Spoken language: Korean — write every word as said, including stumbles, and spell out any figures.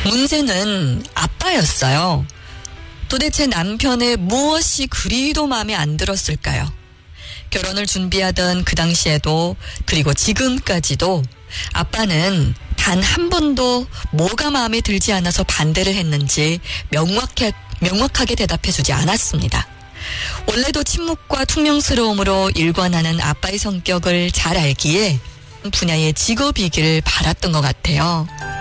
문제는 아빠였어요. 도대체 남편의 무엇이 그리도 마음에 안 들었을까요? 결혼을 준비하던 그 당시에도 그리고 지금까지도 아빠는 단 한 번도 뭐가 마음에 들지 않아서 반대를 했는지 명확해, 명확하게 대답해주지 않았습니다. 원래도 침묵과 퉁명스러움으로 일관하는 아빠의 성격을 잘 알기에 분야의 직업이길 바랐던 것 같아요.